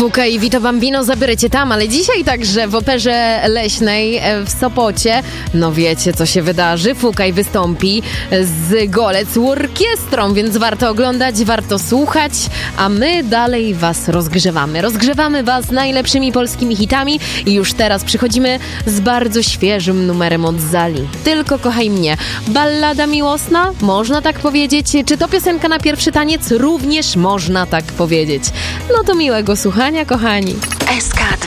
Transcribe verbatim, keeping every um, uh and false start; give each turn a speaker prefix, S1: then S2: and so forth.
S1: Fuka i Vito Bambino, zabierę cię tam, ale dzisiaj także w Operze Leśnej w Sopocie, no wiecie co się wydarzy, Fukaj wystąpi z Golec orkiestrą, więc warto oglądać, warto słuchać, a my dalej was rozgrzewamy. Rozgrzewamy was najlepszymi polskimi hitami i już teraz przychodzimy z bardzo świeżym numerem od Zali. Tylko kochaj mnie. Ballada miłosna? Można tak powiedzieć. Czy to piosenka na pierwszy taniec? Również można tak powiedzieć. No to miłego słuchania, kochani.
S2: S K